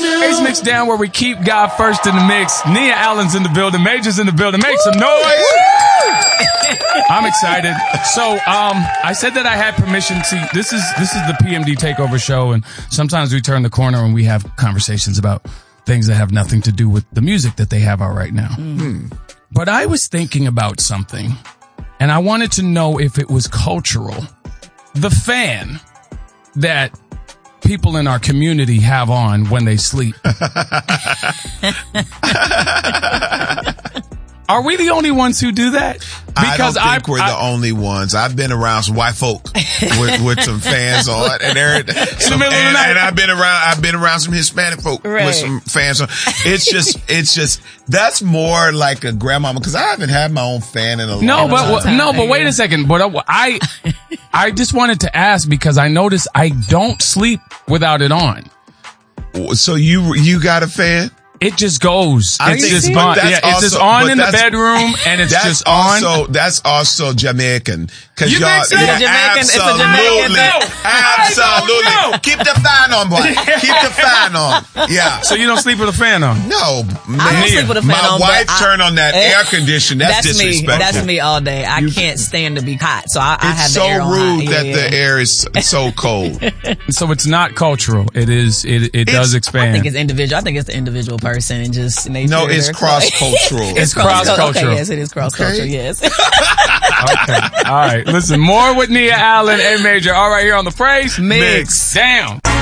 Praise Mix Down, where we keep God first in the mix. Nia Allen's in the building. Major's in the building. Make some noise. I'm excited. So, I said that I had permission. See, this is the PMD Takeover show, and sometimes we turn the corner and we have conversations about things that have nothing to do with the music that they have out right now. But I was thinking about something, and I wanted to know if it was cultural. The fan that people in our community have on when they sleep. Are we the only ones who do that? Because I don't think we're the only ones. I've been around some white folk with some fans on, and I've been around some Hispanic folk with some fans on. It's just that's more like a grandmama, because I haven't had my own fan in a long time. But wait a second. But I just wanted to ask, because I noticed I don't sleep without it on. So you got a fan? It just goes. It's just on. Yeah, it's just on in the bedroom, and it's just on. That's also Jamaican. Cause you y'all, think so? Absolutely. Absolutely. Keep the fan on, boy. Keep the fan on. Yeah. So you don't sleep with a fan on? No. I don't sleep with a fan on. My wife turned on that air conditioner. That's disrespectful. That's me all day. I can't stand to be hot, so I have the air on. It's so rude that the air is so cold. So it's not cultural. It is. It does expand. I think it's individual. I think it's the individual person and just make sure. No, it's cross-cultural. It's cross-cultural. Okay, yes, it is cross-cultural. Yes. Okay. All right. Listen, more with Nia Allen, A Major. All right, here on the Praise Mix Down.